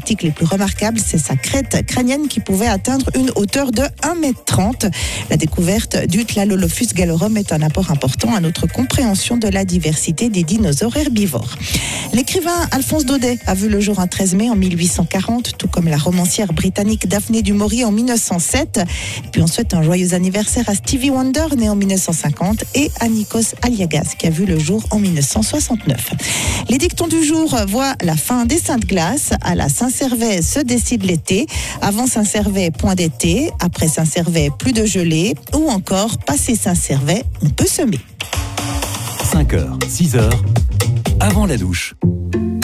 articles les plus remarquables, c'est sa crête crânienne qui pouvait atteindre une hauteur de 1,30 m. La découverte du Tlalolophus gallorum est un apport important à notre compréhension de la diversité des dinosaures herbivores. L'écrivain Alphonse Daudet a vu le jour un 13 mai en 1840, tout comme la romancière britannique Daphné du Maurier en 1907. Et puis on souhaite un joyeux anniversaire à Stevie Wonder, né en 1950, et à Nikos Aliagas, qui a vu le jour en 1969. Les dictons du jour voient la fin des Saintes Glaces. À la Saint-Servais se décide l'été. Avant Saint-Servais, point d'été. Après Saint-Servais, plus de gelée. Ou encore, passé Saint-Servais, on peut semer. 5h, 6h, avant la douche.